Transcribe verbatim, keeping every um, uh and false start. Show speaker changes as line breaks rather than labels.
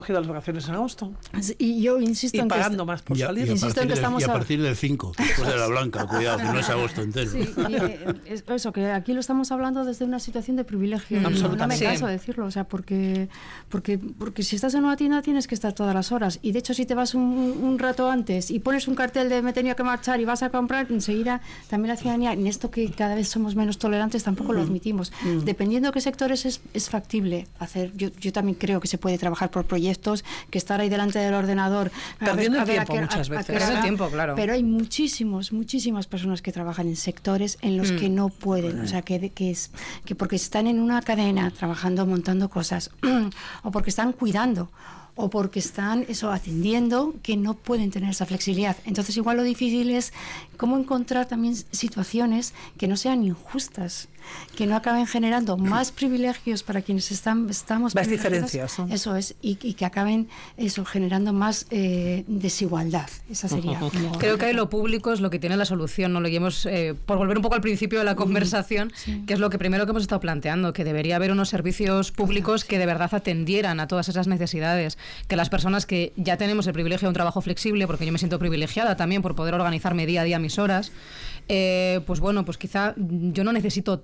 cogido las vacaciones en agosto.
Y yo insisto
y
en
pagando
que
más por
y a,
salir.
Y a,
insisto
partir,
en que
del,
estamos
y a
a...
partir del cinco, después de la blanca, cuidado, que no es agosto entero.
Sí, y, eso, que aquí lo estamos hablando desde una situación de privilegio. Mm, no me canso de decirlo, o sea, porque, porque, porque si estás en una tienda tienes que estar todas las horas. Y de hecho, si te vas un, un rato antes y pones un cartel de me tenía que marchar y vas a comprar, enseguida también la ciudadanía, en esto que cada vez somos menos tolerantes, tampoco mm. lo admitimos. Mm. Dependiendo de qué sectores es, es factible hacer. Yo, yo también creo que se puede trabajar por proyectos, que estar ahí delante del ordenador.
Perdiendo
a ver,
el
a
tiempo
ver, a,
muchas
a, a,
veces.
Perdiendo
el tiempo, claro.
Pero hay muchísimos, muchísimas personas que trabajan en sectores en los mm. que no pueden, o sea, que, que es que porque están en una cadena trabajando, montando cosas, o porque están cuidando, o porque están eso atendiendo, que no pueden tener esa flexibilidad. Entonces igual lo difícil es cómo encontrar también situaciones que no sean injustas, que no acaben generando más privilegios para quienes están estamos
más diferencias, ¿no?
Eso es, y, y que acaben eso generando más eh, desigualdad. Esa sería.
Uh-huh.
Como...
Creo que lo público es lo que tiene la solución, ¿no? Lo llevamos, eh, por volver un poco al principio de la conversación, sí. que es lo que primero que hemos estado planteando, que debería haber unos servicios públicos que de verdad atendieran a todas esas necesidades, que las personas que ya tenemos el privilegio de un trabajo flexible, porque yo me siento privilegiada también por poder organizarme día a día mis horas, eh, pues bueno, pues quizá yo no necesito